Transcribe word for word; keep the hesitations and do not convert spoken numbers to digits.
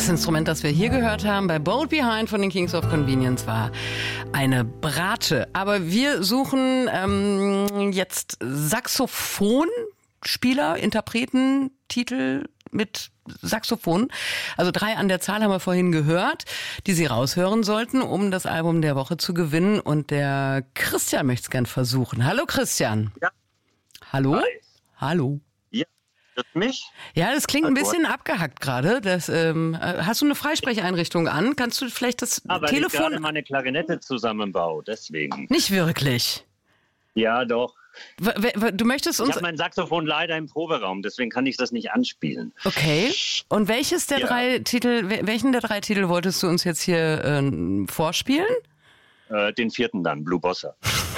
Das Instrument, das wir hier gehört haben bei Bold Behind von den Kings of Convenience, war eine Bratsche. Aber wir suchen ähm, jetzt Saxophonspieler, Interpreten, Titel mit Saxophon. Also drei an der Zahl haben wir vorhin gehört, die Sie raushören sollten, um das Album der Woche zu gewinnen. Und der Christian möchte es gern versuchen. Hallo Christian. Ja. Hallo? Hi. Hallo. Hört mich? Ja, das klingt ein bisschen abgehackt gerade. Das, ähm, hast du eine Freisprecheinrichtung an? Kannst du vielleicht das Ah, weil Telefon... ich gerade meine Klarinette zusammenbaue, deswegen. Nicht wirklich. Ja, doch. W- w- Du möchtest Ich uns... habe mein Saxophon leider im Proberaum, deswegen kann ich das nicht anspielen. Okay. Und welches der Ja. drei Titel, wel- welchen der drei Titel wolltest du uns jetzt hier ähm, vorspielen? Äh, den vierten dann, Blue Bossa.